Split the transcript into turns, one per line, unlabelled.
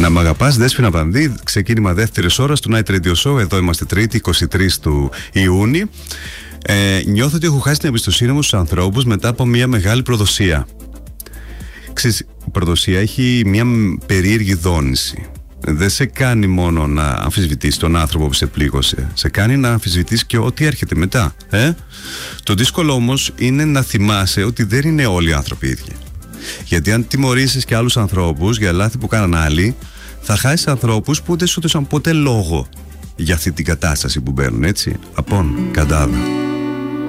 Να μ' αγαπάς, Δέσποινα Πανδί, ξεκίνημα δεύτερης ώρας του Night Radio Show. Εδώ είμαστε Τρίτη, 23 του Ιούνιου. Νιώθω ότι έχω χάσει την εμπιστοσύνη μου στους ανθρώπους μετά από μια μεγάλη προδοσία. Ξέρεις, η προδοσία έχει μια περίεργη δόνηση. Δεν σε κάνει μόνο να αμφισβητείς τον άνθρωπο που σε πλήγωσε, σε κάνει να αμφισβητείς και ό,τι έρχεται μετά. Το δύσκολο όμως είναι να θυμάσαι ότι δεν είναι όλοι οι άνθρωποι ίδιοι. Γιατί αν τιμωρήσεις και άλλους ανθρώπους για λάθη που κάναν άλλοι, θα χάσεις ανθρώπους που δεν σου έδωσαν ποτέ λόγο για αυτή την κατάσταση που μπαίνουν, έτσι. Απόν, καντάδα.